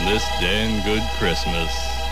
on this Dan Good Christmas.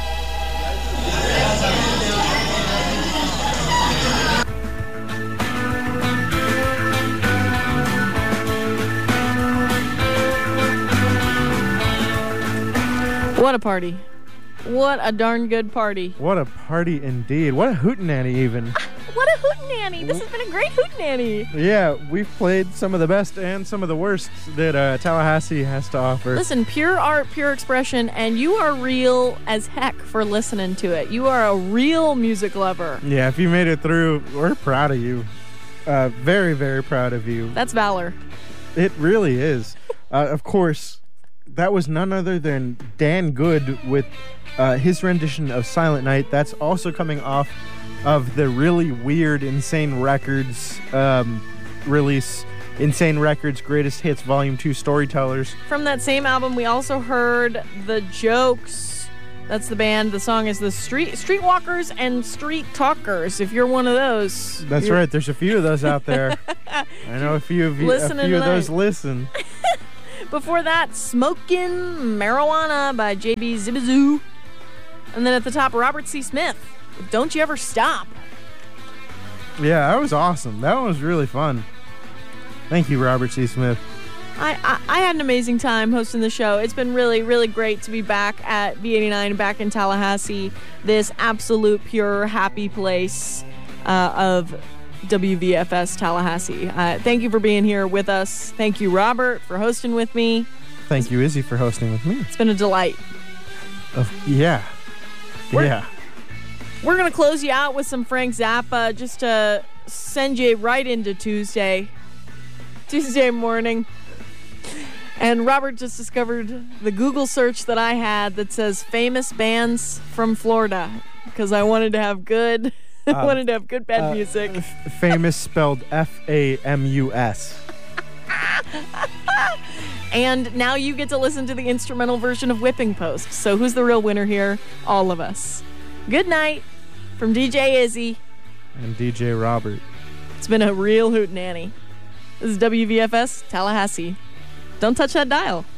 What a party. What a darn good party. What a party indeed. What a hootenanny even. What a hootenanny. This has been a great hootenanny. Yeah, we've played some of the best and some of the worst that Tallahassee has to offer. Listen, pure art, pure expression, and you are real as heck for listening to it. You are a real music lover. Yeah, if you made it through, we're proud of you. Very, very proud of you. That's valor. It really is. Of course, that was none other than Dan Good with his rendition of Silent Night. That's also coming off of the really weird Insane Records release, Insane Records Greatest Hits Volume 2 Storytellers. From that same album, we also heard The Jokes. That's the band. The song is the Streetwalkers and Street Talkers. If you're one of those. That's right. There's a few of those out there. I know a few of those listen. Before that, Smokin' Marijuana by JB Zibazoo. And then at the top, Robert C. Smith with Don't You Ever Stop. Yeah, that was awesome. That one was really fun. Thank you, Robert C. Smith. I had an amazing time hosting the show. It's been really, really great to be back at V89, back in Tallahassee, this absolute pure happy place of WVFS Tallahassee. Thank you for being here with us. Thank you, Robert, for hosting with me. Thank you, Izzy, for hosting with me. It's been a delight. Yeah. We're going to close you out with some Frank Zappa just to send you right into Tuesday morning. And Robert just discovered the Google search that I had that says famous bands from Florida because I wanted to have good bad music. Famous spelled F-A-M-U-S. And now you get to listen to the instrumental version of Whipping Post. So who's the real winner here? All of us. Good night from DJ Izzy. And DJ Robert. It's been a real hootenanny. This is WVFS Tallahassee. Don't touch that dial.